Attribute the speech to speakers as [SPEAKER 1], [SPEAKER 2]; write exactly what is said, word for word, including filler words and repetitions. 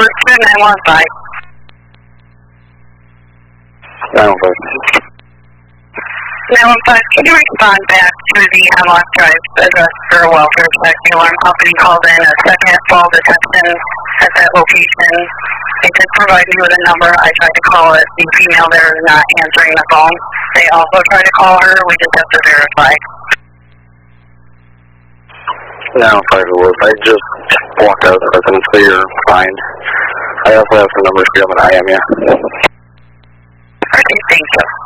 [SPEAKER 1] report to nine one five.
[SPEAKER 2] nine one five.
[SPEAKER 1] nine one five, can you respond back to the Hemlock Drive address for a welfare check? The alarm company called in a second fall detection at that location. They did provide me with a number. I tried to call it. The female there is not answering the phone. They also tried to call her. We just have to verify.
[SPEAKER 2] nine one five it was. I just walked out of the residence, so you're fine. I also have some numbers for you on the I M, yeah.
[SPEAKER 1] Okay, thank you.